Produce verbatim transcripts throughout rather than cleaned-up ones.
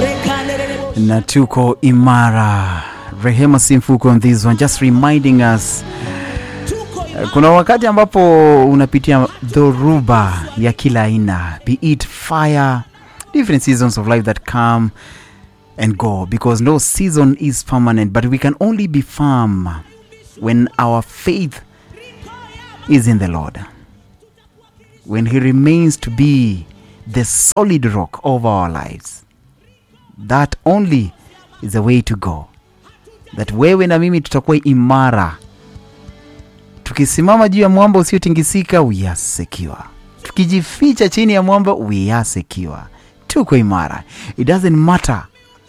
na tuko imara. Rehema Simfuko on this one, just reminding us kuna wakati ambapo unapitia dhoruba ya kila aina, be it fire, different seasons of life that come and go, because no season is permanent, but we can only be firm when our faith is in the Lord, when He remains to be the solid rock of our lives. That only is the way to go. That wewe na mimi tutakuwa imara. Tukisimama juu ya mwamba usiotingisika, we are secure. Tukijificha chini ya mwamba, we are secure. Tuko imara. It doesn't matter.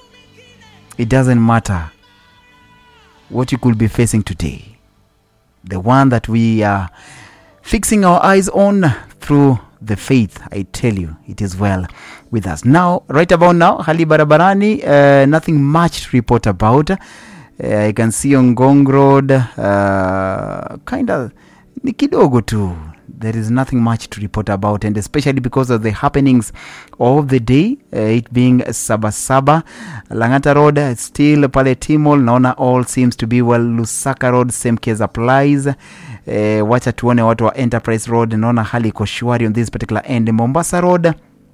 It doesn't matter what you could be facing today. The one that we are fixing our eyes on through the faith, I tell you, it is well with us. Now, right about now, hali barabarani, uh, nothing much to report about. Uh, I can see on Ngong Road, uh, kind of, ni kidogo tu. There is nothing much to report about, and especially because of the happenings of the day, uh, it being Sabasaba. Langata Road, uh, still pale Timol, naona all seems to be well. Lusaka Road, same case applies. Uh, wacha tuone watu wa Enterprise Road, naona hali iko shwari on this particular end. Mombasa Road,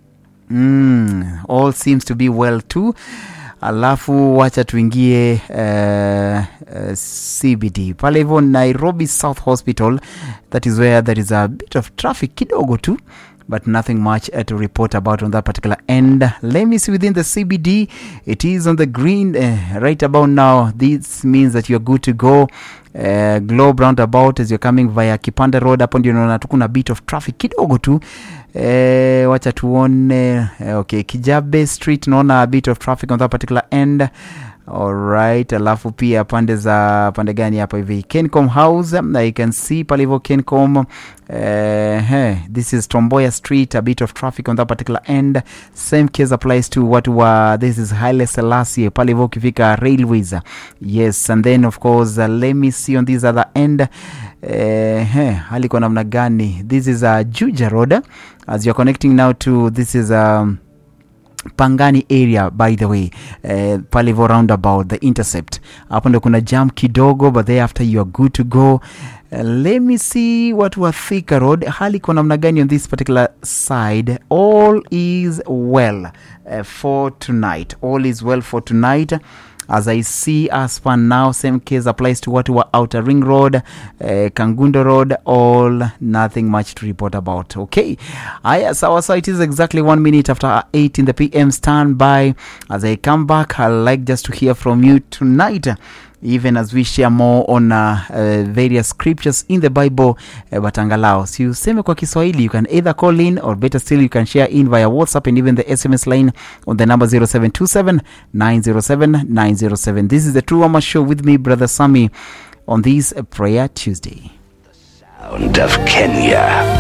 mm, all seems to be well too. Alafu wacha tuingie uh, uh, C B D pale hivyo Nairobi South Hospital. That is where there is a bit of traffic kidogo tu, but nothing much uh, to report about on that particular end. Let me see within the C B D, it is on the green uh, right about now. This means that you are good to go. Uh, Globe roundabout as you're coming via Kipanda Road, hapo ndio unaona tukuna bit of traffic kidogo tu. Eh, wacha tuone. Okay, Kijabe Street naona a bit of traffic on that particular end. Alright, alafu pia pande za pande gani hapa hivi Kencom House, I can see pale hivyo Kencom. Uh, hey, this is Tomboya Street, a bit of traffic on that particular end. Same case applies to what were, this is Haile Selassie pale hivyo kifika Railways. Yes, and then of course uh, let me see on this other end. Uh, hey, hali kwa namna gani? This is a uh, Juja Road as you're connecting now to, this is um Pangani area, by the way, uh, Palivo roundabout, the intercept. Hapo ndo kuna jam kidogo, but thereafter you are good to go. Uh, let me see what was Thika Road. Hali kwa namna gani on this particular side. All is well uh, for tonight. All is well for tonight. As I see as for now, same case applies to what were Outer Ring Road, uh, Kangundo Road, all nothing much to report about. Okay. Aya, sawa, so it is exactly one minute after eight in the P M. Stand by. As I come back, I'd like just to hear from you tonight, even as we share more on uh, uh, various scriptures in the Bible. Uh, but angalau, si useme kwa Kiswahili, you can either call in, or better still, you can share in via WhatsApp and even the S M S line on the number zero seven two seven nine zero seven nine zero seven. This is the True Mama Show with me, Brother Sammy, on this uh, Prayer Tuesday. The sound of Kenya.